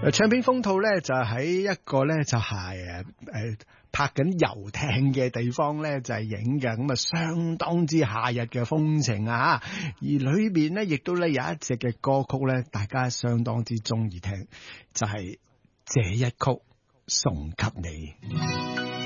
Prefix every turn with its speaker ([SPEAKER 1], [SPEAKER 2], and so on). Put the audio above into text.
[SPEAKER 1] 唱片封套咧就喺一個咧就係拍緊遊艇嘅地方咧就係影嘅，咁啊相當之夏日嘅風情啊，而裏邊咧亦都咧有一隻嘅歌曲咧，大家相當之中意聽，就係這一曲送給你。